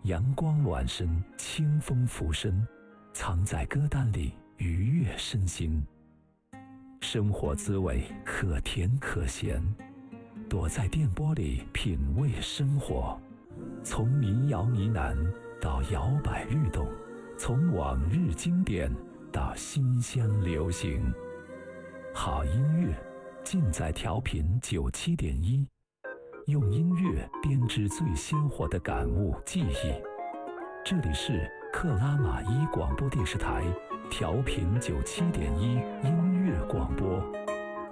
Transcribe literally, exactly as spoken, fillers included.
阳光暖身，清风拂身，藏在歌单里，愉悦身心。生活滋味可甜可咸，躲在电波里品味生活。从民谣呢喃到摇摆律动，从往日经典到新鲜流行。好音乐尽在调频九七点一，用音乐编织最鲜活的感悟记忆。这里是克拉玛依广播电视台调频九七点一音乐广播。